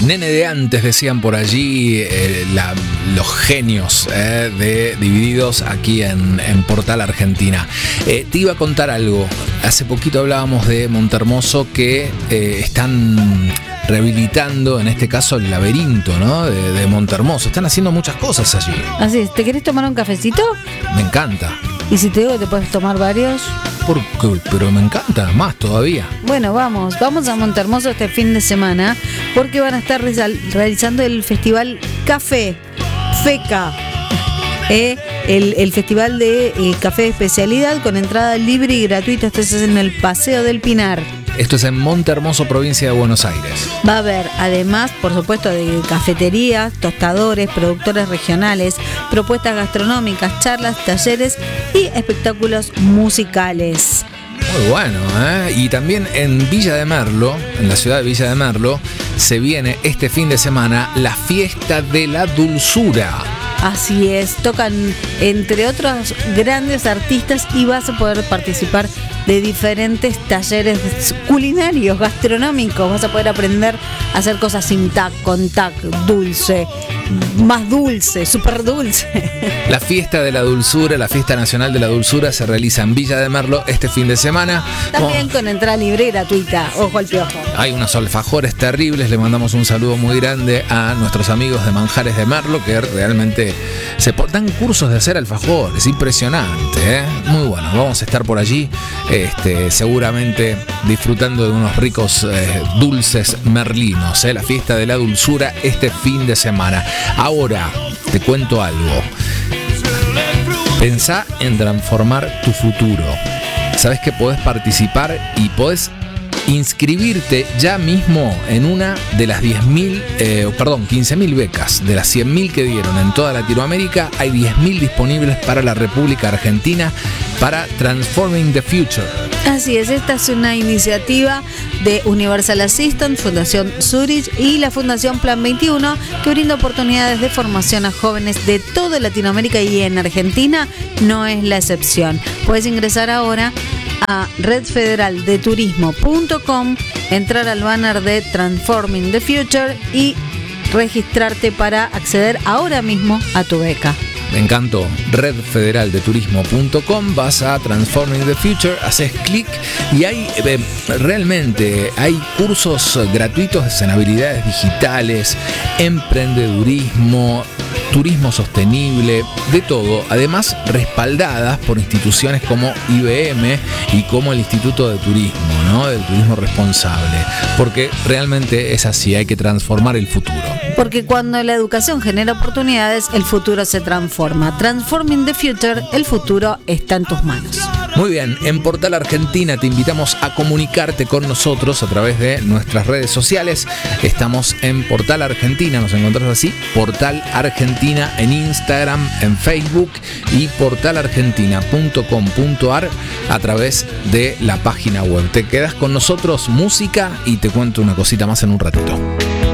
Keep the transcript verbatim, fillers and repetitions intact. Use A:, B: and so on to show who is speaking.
A: Nene de antes, decían por allí eh, la, los genios eh, de Divididos aquí en, en Portal Argentina. Eh, te iba a contar algo. Hace poquito hablábamos de Montermoso, que eh, están rehabilitando, en este caso, el laberinto, ¿no? de, de Montermoso. Están haciendo muchas cosas allí.
B: Así es. ¿Te querés tomar un cafecito?
A: Me encanta.
B: ¿Y si te digo que te puedes tomar varios?
A: ¿Por qué? Pero me encanta, más todavía.
B: Bueno, vamos, vamos a Montermoso este fin de semana, porque van a estar realizando el festival Café, FECA, eh, el, el festival de eh, café de especialidad con entrada libre y gratuita. Esto es en el Paseo del Pinar.
A: Esto es en Montermoso, provincia de Buenos Aires.
B: Va a haber, además, por supuesto, de cafeterías, tostadores, productores regionales, propuestas gastronómicas, charlas, talleres y espectáculos musicales.
A: Muy bueno, ¿eh? Y también en Villa de Merlo, en la ciudad de Villa de Merlo, se viene este fin de semana la Fiesta de la Dulzura.
B: Así es, tocan entre otros grandes artistas y vas a poder participar de diferentes talleres culinarios, gastronómicos. Vas a poder aprender a hacer cosas sin tac, con tac, dulce, más dulce, súper dulce.
A: La Fiesta de la Dulzura, la Fiesta Nacional de la Dulzura, se realiza en Villa de Merlo este fin de semana.
B: También oh. con entrada libre y gratuita, ojo al piojo.
A: Hay unos alfajores terribles, le mandamos un saludo muy grande a nuestros amigos de Manjares de Merlo, que realmente se dan cursos de hacer alfajores, impresionante, ¿eh? Muy bueno, vamos a estar por allí, este, seguramente disfrutando de unos ricos eh, dulces merlinos, ¿eh? La Fiesta de la Dulzura este fin de semana. Ahora, te cuento algo. Pensá en transformar tu futuro. Sabes que podés participar y podés inscribirte ya mismo en una de las diez mil, eh, perdón, quince mil becas. De las cien mil que dieron en toda Latinoamérica, hay diez mil disponibles para la República Argentina para Transforming the Future.
B: Así es, esta es una iniciativa de Universal Assistance, Fundación Zurich y la Fundación Plan veintiuno, que brinda oportunidades de formación a jóvenes de toda Latinoamérica, y en Argentina no es la excepción. Puedes ingresar ahora a red federal de turismo punto com, entrar al banner de Transforming the Future y registrarte para acceder ahora mismo a tu beca.
A: Me encantó. red federal de turismo punto com, vas a Transforming the Future, haces clic y hay eh, realmente hay cursos gratuitos en habilidades digitales, emprendedurismo, turismo sostenible, de todo. Además, respaldadas por instituciones como I B M y como el Instituto de Turismo, ¿no? Del turismo responsable. Porque realmente es así, hay que transformar el futuro.
B: Porque cuando la educación genera oportunidades, el futuro se transforma. Transforming the Future, el futuro está en tus manos.
A: Muy bien, en Portal Argentina te invitamos a comunicarte con nosotros a través de nuestras redes sociales. Estamos en Portal Argentina, nos encontrás así, Portal Argentina en Instagram, en Facebook y portal argentina punto com punto ar a través de la página web. Te quedas con nosotros, música, y te cuento una cosita más en un ratito.